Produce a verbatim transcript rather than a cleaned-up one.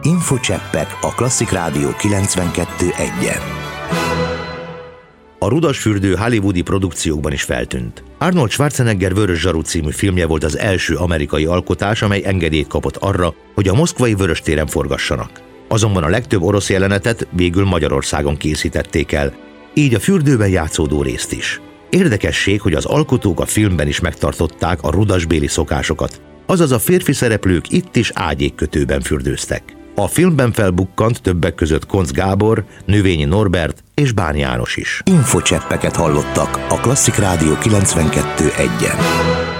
Infocseppek a Klasszik Rádió kilencvenkettő egyen. A rudasfürdő hollywoodi produkciókban is feltűnt. Arnold Schwarzenegger Vörös zsaru című filmje volt az első amerikai alkotás, amely engedélyt kapott arra, hogy a moszkvai Vöröstéren forgassanak. Azonban a legtöbb orosz jelenetet végül Magyarországon készítették el, így a fürdőben játszódó részt is. Érdekesség, hogy az alkotók a filmben is megtartották a rudasbéli szokásokat, azaz a férfi szereplők itt is ágyékkötőben fürdőztek. A filmben felbukkant többek között Koncz Gábor, Növényi Norbert és Bán János is. Infocseppeket hallottak a Klasszik Rádió kilencvenkettő egyen.